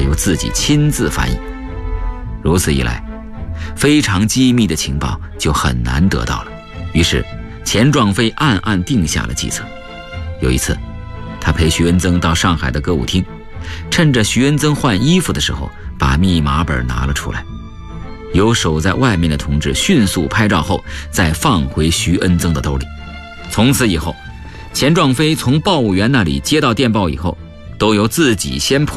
由自己亲自翻译。如此一来，非常机密的情报就很难得到了。于是钱壮飞暗暗定下了计策。有一次，他陪徐恩曾到上海的歌舞厅，趁着徐恩曾换衣服的时候，把密码本拿了出来，由守在外面的同志迅速拍照后，再放回徐恩曾的兜里。从此以后，钱壮飞从报务员那里接到电报以后，都由自己先破